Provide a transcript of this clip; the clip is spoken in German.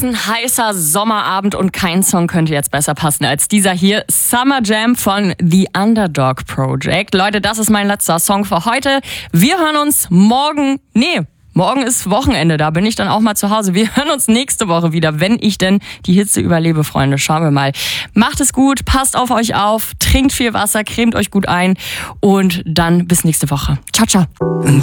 ein heißer Sommerabend und kein Song könnte jetzt besser passen als dieser hier. Summer Jam von The Underdog Project. Leute, das ist mein letzter Song für heute. Wir hören uns morgen ist Wochenende, da bin ich dann auch mal zu Hause. Wir hören uns nächste Woche wieder, wenn ich denn die Hitze überlebe, Freunde. Schauen wir mal. Macht es gut, passt auf euch auf, trinkt viel Wasser, cremt euch gut ein und dann bis nächste Woche. Ciao, ciao.